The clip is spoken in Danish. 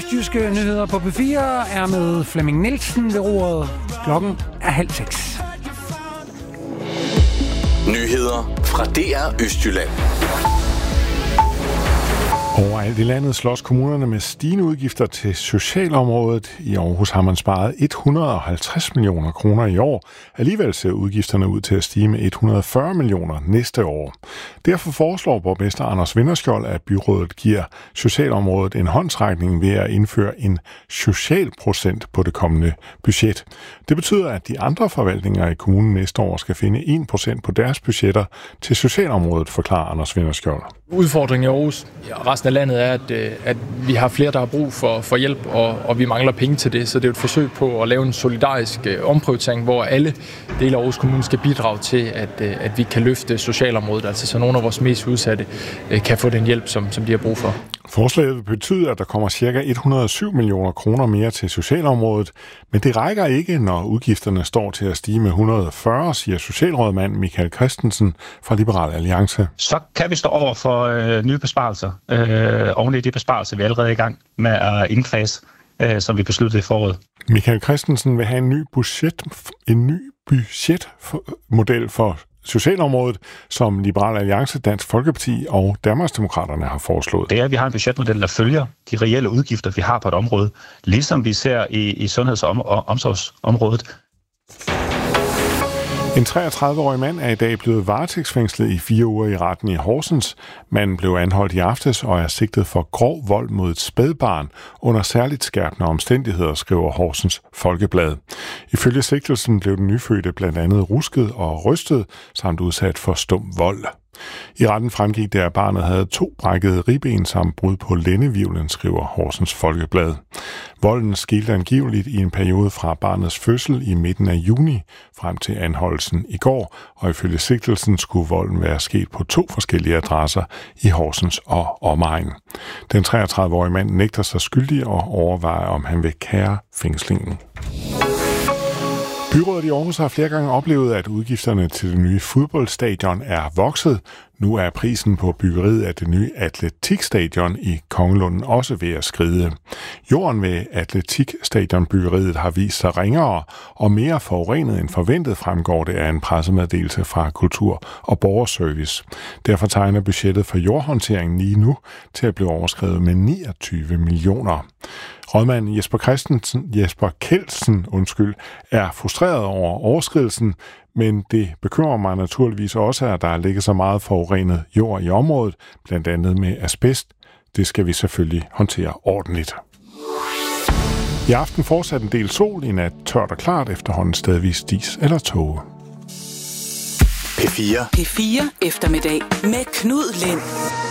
Østjyske nyheder på P4 er med Flemming Nielsen ved roret. Klokken er 5:30. Nyheder fra DR Østjylland. Overalt i landet slås kommunerne med stigende udgifter til socialområdet. I Aarhus har man sparet 150 millioner kroner i år. Alligevel ser udgifterne ud til at stige med 140 millioner næste år. Derfor foreslår borgmester Anders Vinderskjold, at byrådet giver socialområdet en håndsrækning ved at indføre en socialprocent på det kommende budget. Det betyder, at de andre forvaltninger i kommunen næste år skal finde 1% på deres budgetter til socialområdet, forklarer Anders Vinderskjold. Udfordringen i Aarhus og resten af landet er, at vi har flere, der har brug for hjælp, og vi mangler penge til det. Så det er et forsøg på at lave en solidarisk omprioritering, hvor alle dele af Aarhus Kommune skal bidrage til, at vi kan løfte socialområdet, altså så nogle af vores mest udsatte kan få den hjælp, som de har brug for. Forslaget betyder, at der kommer ca. 107 millioner kroner mere til socialområdet, men det rækker ikke, når udgifterne står til at stige med 140, siger socialrådmand Michael Christensen fra Liberal Alliance. Så kan vi stå over for nye besparelser, oven i de besparelser, vi er allerede i gang med at indfase, som vi besluttede i foråret. Michael Christensen vil have en ny budgetmodel for socialområdet, som Liberal Alliance, Dansk Folkeparti og Danmarksdemokraterne har foreslået. Det er, at vi har en budgetmodel, der følger de reelle udgifter, vi har på et område, ligesom vi ser i sundheds- og omsorgsområdet. En 33-årig mand er i dag blevet varetægtsfængslet i 4 uger i retten i Horsens. Manden blev anholdt i aftes og er sigtet for grov vold mod et spædbarn under særligt skærpende omstændigheder, skriver Horsens Folkeblad. Ifølge sigtelsen blev den nyfødte blandt andet rusket og rystet samt udsat for stum vold. I retten fremgik det, at barnet havde 2 brækkede ribben samt brud på lændehvirvlen, skriver Horsens Folkeblad. Volden skete angiveligt i en periode fra barnets fødsel i midten af juni frem til anholdelsen i går, og ifølge sigtelsen skulle volden være sket på 2 forskellige adresser i Horsens og omegn. Den 33-årige mand nægter sig skyldig og overvejer, om han vil kære fængslingen. Byrådet i Aarhus har flere gange oplevet, at udgifterne til det nye fodboldstadion er vokset. Nu er prisen på byggeriet af det nye atletikstadion i Kongelunden også ved at skride. Jorden ved atletikstadionbyggeriet har vist sig ringere og mere forurenet end forventet, fremgår det af en pressemeddelelse fra Kultur- og Borgerservice. Derfor tegner budgettet for jordhåndteringen lige nu til at blive overskrevet med 29 millioner. Rådmand Jesper Kelsen er frustreret over overskridelsen, men det bekymrer mig naturligvis også, at der er ligget så meget forurenet jord i området, blandt andet med asbest. Det skal vi selvfølgelig håndtere ordentligt. I aften fortsat en del sol, i nat tørt og klart, efterhånden stedvis dis eller tåge. P4 eftermiddag med Knud Lind.